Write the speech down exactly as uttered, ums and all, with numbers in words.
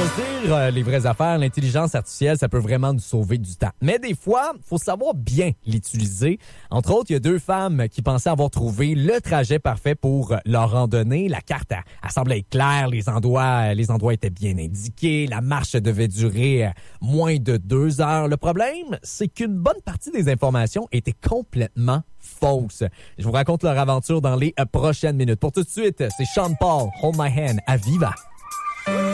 se dire euh, les vraies affaires, l'intelligence artificielle, ça peut vraiment nous sauver du temps. Mais des fois, il faut savoir bien l'utiliser. Entre autres, il y a deux femmes qui pensaient avoir trouvé le trajet parfait pour leur randonnée. La carte, elle, elle semblait être claire, les endroits, les endroits étaient bien indiqués, la marche devait durer moins de deux heures. Le problème, c'est qu'une bonne partie des informations étaient complètement fausses. Je vous raconte leur aventure dans les prochaines minutes. Pour tout de suite, c'est Sean Paul, Hold My Hand, à Viva.